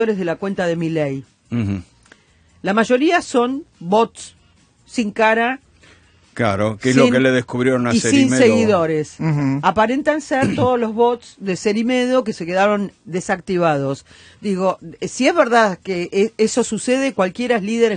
de la cuenta de Milei. La mayoría son bots sin cara. Claro, que es lo que le descubrieron a y Cerimedo. sin seguidores. Aparentan ser todos los bots de Cerimedo que se quedaron desactivados. Digo, si es verdad que eso sucede, cualquiera es líder en